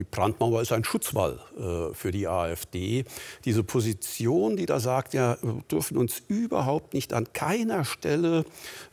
Die Brandmauer ist ein Schutzwall für die AfD. Diese Position, die da sagt, ja, wir dürfen uns überhaupt nicht an keiner Stelle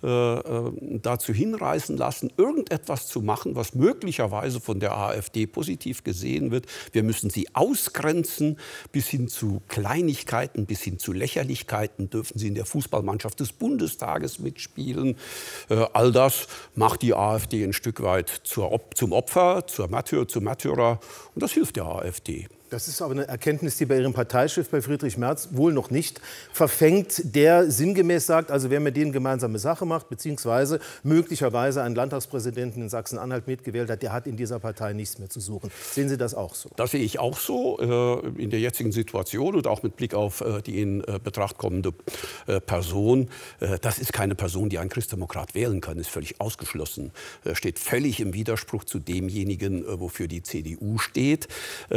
dazu hinreißen lassen, irgendetwas zu machen, was möglicherweise von der AfD positiv gesehen wird. Wir müssen sie ausgrenzen, bis hin zu Kleinigkeiten, bis hin zu Lächerlichkeiten. Dürfen sie in der Fußballmannschaft des Bundestages mitspielen? All das macht die AfD ein Stück weit zum Opfer, zum Märtyrer. Und das hilft der AfD. Das ist aber eine Erkenntnis, die bei Ihrem Parteichef, bei Friedrich Merz, wohl noch nicht verfängt, der sinngemäß sagt, also wer mit denen gemeinsame Sache macht, beziehungsweise möglicherweise einen Landtagspräsidenten in Sachsen-Anhalt mitgewählt hat, der hat in dieser Partei nichts mehr zu suchen. Sehen Sie das auch so? Das sehe ich auch so in der jetzigen Situation und auch mit Blick auf die in Betracht kommende Person. Das ist keine Person, die ein Christdemokrat wählen kann, ist völlig ausgeschlossen. Steht völlig im Widerspruch zu demjenigen, wofür die CDU steht.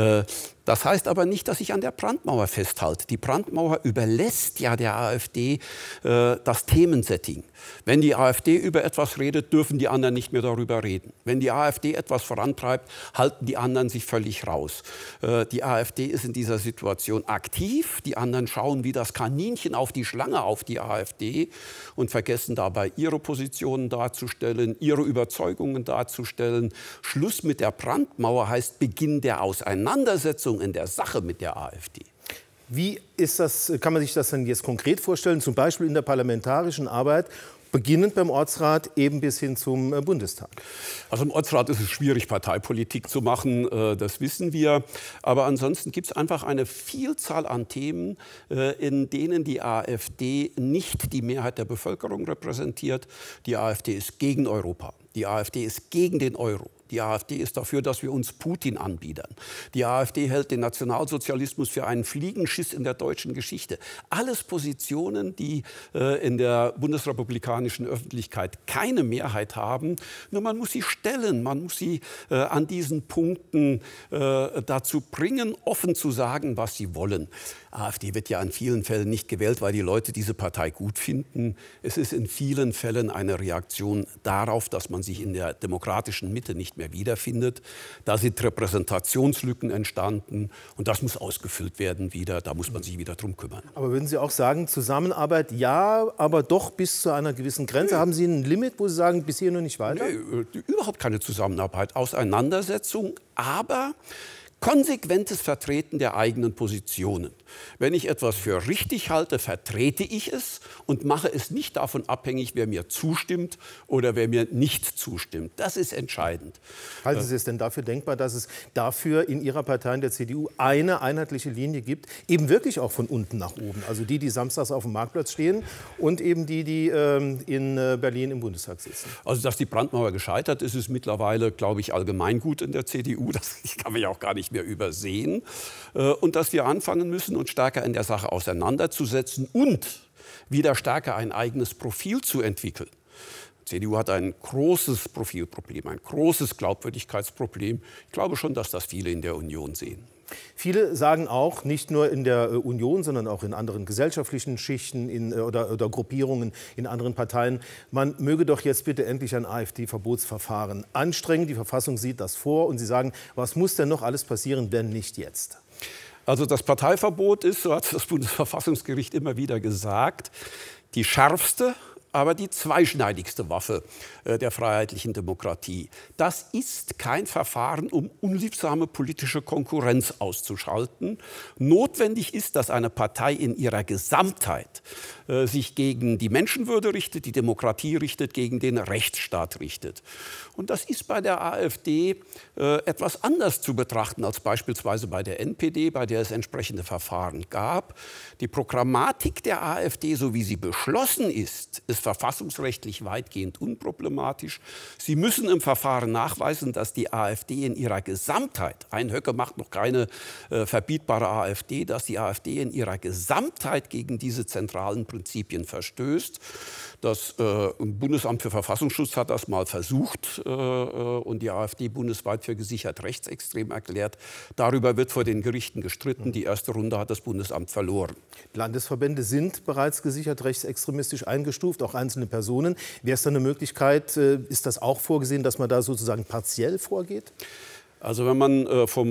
Das heißt aber nicht, dass ich an der Brandmauer festhalte. Die Brandmauer überlässt ja der AfD das Themensetting. Wenn die AfD über etwas redet, dürfen die anderen nicht mehr darüber reden. Wenn die AfD etwas vorantreibt, halten die anderen sich völlig raus. Die AfD ist in dieser Situation aktiv. Die anderen schauen wie das Kaninchen auf die Schlange auf die AfD und vergessen dabei, ihre Positionen darzustellen, ihre Überzeugungen darzustellen. Schluss mit der Brandmauer heißt Beginn der Auseinandersetzung in der Sache mit der AfD. Wie ist das, kann man sich das denn jetzt konkret vorstellen, zum Beispiel in der parlamentarischen Arbeit, beginnend beim Ortsrat eben bis hin zum Bundestag? Also im Ortsrat ist es schwierig, Parteipolitik zu machen, das wissen wir. Aber ansonsten gibt es einfach eine Vielzahl an Themen, in denen die AfD nicht die Mehrheit der Bevölkerung repräsentiert. Die AfD ist gegen Europa. Die AfD ist gegen den Euro. Die AfD ist dafür, dass wir uns Putin anbiedern. Die AfD hält den Nationalsozialismus für einen Fliegenschiss in der deutschen Geschichte. Alles Positionen, die in der bundesrepublikanischen Öffentlichkeit keine Mehrheit haben. Nur man muss sie stellen, man muss sie an diesen Punkten dazu bringen, offen zu sagen, was sie wollen. AfD wird ja in vielen Fällen nicht gewählt, weil die Leute diese Partei gut finden. Es ist in vielen Fällen eine Reaktion darauf, dass man sich in der demokratischen Mitte nicht mehr wiederfindet. Da sind Repräsentationslücken entstanden und das muss ausgefüllt werden wieder. Da muss man sich wieder drum kümmern. Aber würden Sie auch sagen, Zusammenarbeit ja, aber doch bis zu einer gewissen Grenze? Haben Sie ein Limit, wo Sie sagen, bis hier nur nicht weiter? Nee, überhaupt keine Zusammenarbeit. Auseinandersetzung, aber konsequentes Vertreten der eigenen Positionen. Wenn ich etwas für richtig halte, vertrete ich es und mache es nicht davon abhängig, wer mir zustimmt oder wer mir nicht zustimmt. Das ist entscheidend. Halten Sie es denn dafür denkbar, dass es dafür in Ihrer Partei, in der CDU, eine einheitliche Linie gibt, eben wirklich auch von unten nach oben? Also die, die samstags auf dem Marktplatz stehen und eben die, die in Berlin im Bundestag sitzen. Also dass die Brandmauer gescheitert ist, ist mittlerweile, glaube ich, allgemeingut in der CDU. Das kann man ja auch gar nicht mehr übersehen. Und dass wir anfangen müssen, uns stärker in der Sache auseinanderzusetzen und wieder stärker ein eigenes Profil zu entwickeln. Die CDU hat ein großes Profilproblem, ein großes Glaubwürdigkeitsproblem. Ich glaube schon, dass das viele in der Union sehen. Viele sagen auch, nicht nur in der Union, sondern auch in anderen gesellschaftlichen Schichten oder Gruppierungen in anderen Parteien, man möge doch jetzt bitte endlich ein AfD-Verbotsverfahren anstrengen. Die Verfassung sieht das vor und Sie sagen, was muss denn noch alles passieren, wenn nicht jetzt? Also das Parteiverbot ist, so hat das Bundesverfassungsgericht immer wieder gesagt, die schärfste, aber die zweischneidigste Waffe der freiheitlichen Demokratie. Das ist kein Verfahren, um unliebsame politische Konkurrenz auszuschalten. Notwendig ist, dass eine Partei in ihrer Gesamtheit sich gegen die Menschenwürde richtet, die Demokratie richtet, gegen den Rechtsstaat richtet. Und das ist bei der AfD etwas anders zu betrachten als beispielsweise bei der NPD, bei der es entsprechende Verfahren gab. Die Programmatik der AfD, so wie sie beschlossen ist verfassungsrechtlich weitgehend unproblematisch. Sie müssen im Verfahren nachweisen, dass die AfD in ihrer Gesamtheit, ein Höcke macht noch keine verbietbare AfD, dass die AfD in ihrer Gesamtheit gegen diese zentralen Prinzipien verstößt. Das Bundesamt für Verfassungsschutz hat das mal versucht und die AfD bundesweit für gesichert rechtsextrem erklärt. Darüber wird vor den Gerichten gestritten. Die erste Runde hat das Bundesamt verloren. Landesverbände sind bereits gesichert rechtsextremistisch eingestuft, auch einzelne Personen. Wäre es da eine Möglichkeit, ist das auch vorgesehen, dass man da sozusagen partiell vorgeht? Also wenn man vom